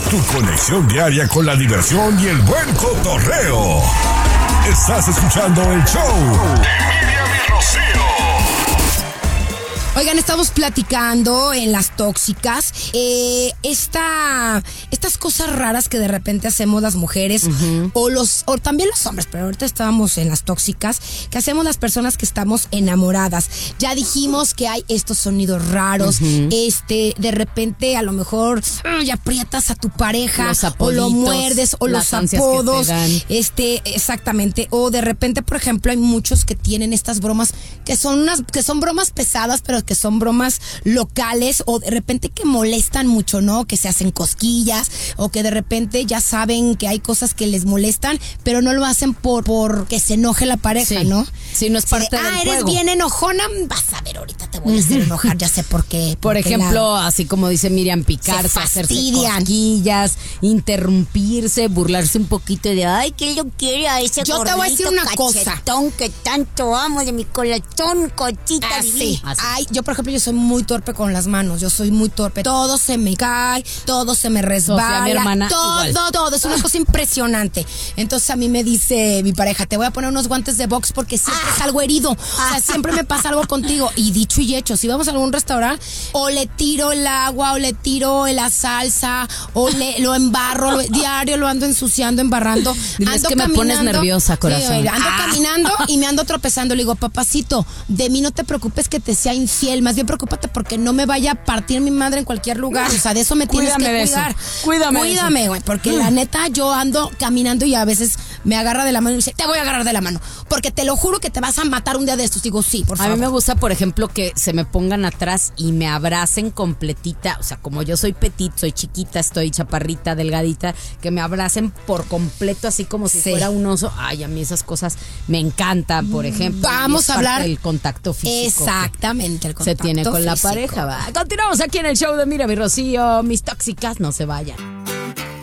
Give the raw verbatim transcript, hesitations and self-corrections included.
Tu conexión diaria con la diversión y el buen cotorreo. Estás escuchando el show de Miriam y Rocío. Oigan, estamos platicando en las tóxicas eh, esta, estas cosas raras que de repente hacemos las mujeres uh-huh. o los o también los hombres, pero ahorita estábamos en las tóxicas, que hacemos las personas que estamos enamoradas. Ya dijimos que hay estos sonidos raros, uh-huh. este de repente a lo mejor ya aprietas a tu pareja o lo muerdes o los apodos, este exactamente, o de repente, por ejemplo, hay muchos que tienen estas bromas que son unas que son bromas pesadas, pero que son bromas locales o de repente que molestan mucho, ¿no? Que se hacen cosquillas o que de repente ya saben que hay cosas que les molestan, pero no lo hacen por, por que se enoje la pareja, sí. ¿no? Sí, no es parte de, del ah, juego. Eres bien enojona, vas a ver, ahorita te voy a hacer enojar, ya sé por qué. Por ejemplo, la... así como dice Miriam, picarse, hacerse cosquillas, interrumpirse, burlarse un poquito de, ay, ¿qué lo quiere a ese Yo te voy a decir una cosa. Que tanto amo de mi corazón, cochita ah, divina. Sí. Ay, yo, por ejemplo, yo soy muy torpe con las manos, yo soy muy torpe. Todo se me cae, todo se me resbala. Sofía, mi hermana, todo, igual. todo, es una cosa impresionante. Entonces a mí me dice mi pareja, te voy a poner unos guantes de box porque siempre ah. salgo herido. O sea, siempre me pasa algo contigo. Y dicho y hecho, si vamos a algún restaurante, o le tiro el agua, o le tiro la salsa, o le, lo embarro, lo, diario lo ando ensuciando, embarrando. Diles ando que me pones nerviosa, corazón. Sí, ando ah. caminando y me ando tropezando. Le digo, papacito, de mí no te preocupes que te sea infiel, más bien preocúpate porque no me vaya a partir mi madre en cualquier lugar. O sea, de eso me tienes Cuídame que de cuidar. Eso. Cuídame. Cuídame, güey, porque mm. la neta yo ando caminando y a veces me agarra de la mano y dice, te voy a agarrar de la mano, porque te lo juro que te vas a matar un día de estos. Digo, sí, por favor. A mí me gusta, por ejemplo, que se me pongan atrás y me abracen completita. O sea, como yo soy petit, soy chiquita, estoy chaparrita, delgadita, que me abracen por completo, así como si sí. fuera un oso. Ay, a mí esas cosas me encantan, por ejemplo. Vamos a hablar del contacto físico. Exactamente, el contacto se tiene con físico. la pareja. Va. Continuamos aquí en el show de Mira mi Rocío. Mis tóxicas, no se vayan.